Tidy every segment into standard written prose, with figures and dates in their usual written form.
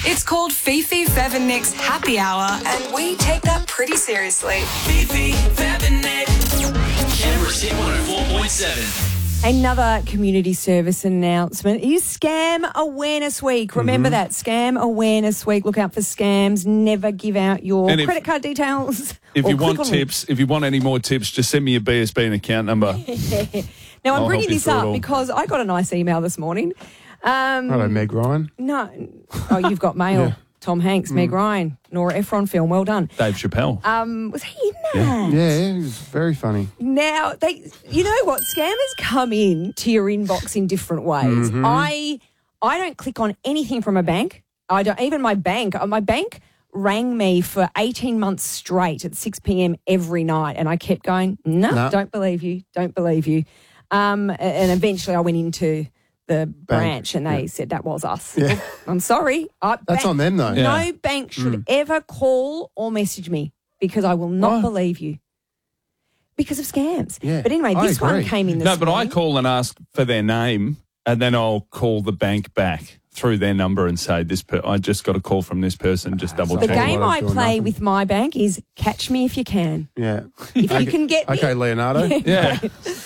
It's called Fifi, Fev and Nick's Happy Hour, and we take that pretty seriously. Fifi, Fev and Nick. Canberra's Hit 104.7. Another community service announcement is Scam Awareness Week. Remember that, Scam Awareness Week. Look out for scams. Never give out your credit card details. If you want tips, if you want any more tips, just send me your BSB and account number. Now, I'm bringing this up because I got a nice email this morning. Hello, Meg Ryan. No. Oh, you've got mail. Yeah. Tom Hanks, Meg Ryan, Nora Ephron film. Well done. Dave Chappelle. Was he in that? Yeah, it was very funny. Now, you know what? Scammers come in to your inbox in different ways. I don't click on anything from a bank. I don't, even my bank. My bank rang me for 18 months straight at 6 p.m. every night, and I kept going, no, don't believe you, don't believe you. And eventually I went into the branch and they said that was us. Yeah. I'm sorry. That's on them though. No bank should ever call or message me because I will not believe you because of scams. Yeah. But anyway, this one came in this morning. But I call and ask for their name and then I'll call the bank back through their number and say, I just got a call from this person, just double check. The game I play with my bank is catch me if you can. Yeah. If you can get me. Okay, Leonardo. Yeah.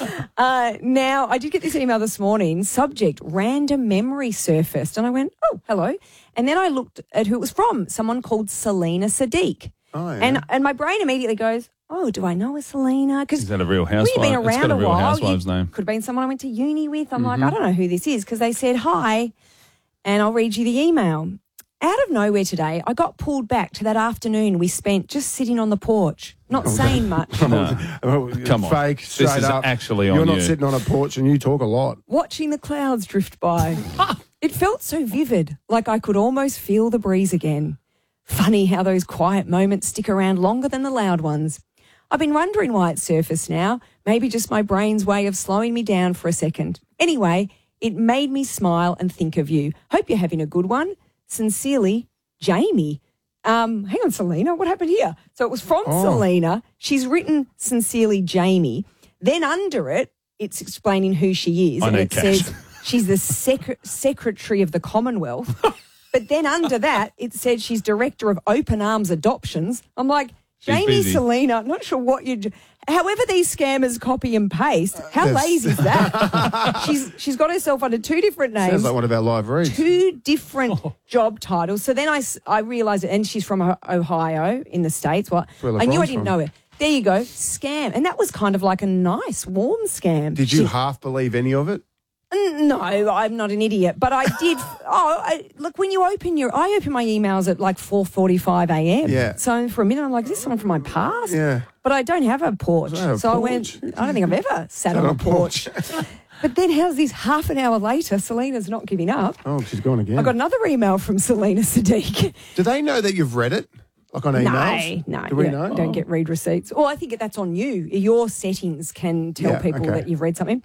Now, I did get this email this morning, subject, random memory surfaced. And I went, oh, hello. And then I looked at who it was from, someone called Selena Sadiq. Oh, yeah. And my brain immediately goes, oh, do I know a Selena? Is that a Real Housewife? We've been around a while. Housewives name. Could have been someone I went to uni with. I'm like, I don't know who this is because they said hi. And I'll read you the email. Out of nowhere today, I got pulled back to that afternoon we spent just sitting on the porch, not saying much. Come on. Fake, straight this is up. actually on You're not you. sitting on a porch and you talk a lot. Watching the clouds drift by. It felt so vivid, like I could almost feel the breeze again. Funny how those quiet moments stick around longer than the loud ones. I've been wondering why it surfaced now. Maybe just my brain's way of slowing me down for a second. Anyway, it made me smile and think of you. Hope you're having a good one. Sincerely, Jamie. Hang on, Selena, what happened here? So it was from Selena. She's written Sincerely, Jamie. Then under it, it's explaining who she is. And it says she's the Secretary of the Commonwealth. But then under that, it said she's Director of Open Arms Adoptions. I'm like, Jamie, Selena, not sure what you do. However these scammers copy and paste, how lazy is that? She's got herself under two different names. Sounds like one of our live reads. Two different job titles. So then I realised it, and she's from Ohio in the States. Well, I knew I didn't know her. There you go, scam. And that was kind of like a nice, warm scam. Did you half believe any of it? No, I'm not an idiot, but I did. Look, when you open I open my emails at like 4:45 a.m. Yeah. So for a minute, I'm like, is this someone from my past? Yeah. But I don't have a porch. I went, I don't think I've ever sat on a porch. But then how's this half an hour later, Selena's not giving up. Oh, she's gone again. I got another email from Selena Sadiq. Do they know that you've read it? Like on emails? No. Do we know? You don't get read receipts. Well, I think that's on you. Your settings can tell people that you've read something.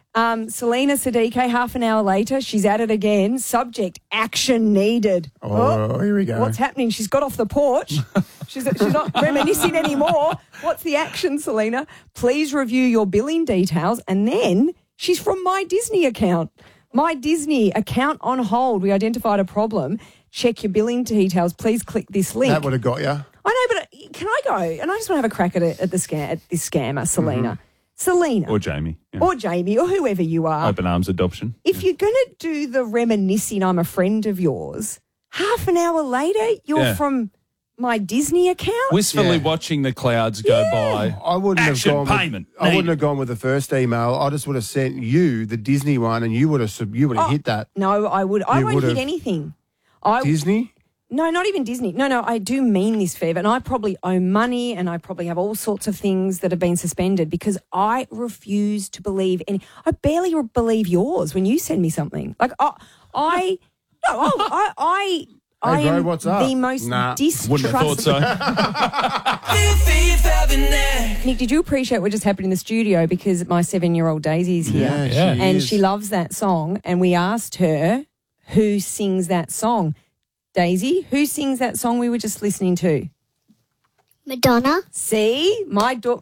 Selena Sadiq, half an hour later, she's at it again. Subject, action needed. Oh, here we go. What's happening? She's got off the porch. She's not reminiscing anymore. What's the action, Selena? Please review your billing details. And then she's from My Disney account. My Disney account on hold. We identified a problem. Check your billing details. Please click this link. That would have got you. I know, but can I go? And I just want to have a crack at this scammer, Selena. Selena. Or Jamie. Yeah. Or Jamie, or whoever you are. Open Arms Adoption. If you're going to do the reminiscing, I'm a friend of yours, half an hour later, you're from My Disney account? Wistfully watching the clouds go by. I wouldn't Action payment. I wouldn't have gone with the first email. I just would have sent you the Disney one, and you would have hit that. No, I would. I won't hit anything. Disney? No, not even Disney. No, I do mean this, Fev, and I probably owe money and I probably have all sorts of things that have been suspended because I refuse to believe any. I barely believe yours when you send me something. Like, I am what's up? the most distrustful. Wouldn't have thought so. Nick, did you appreciate what just happened in the studio because my 7-year-old Daisy is here and she loves that song, and we asked her who sings that song. Daisy, who sings that song we were just listening to? Madonna. See, my daughter.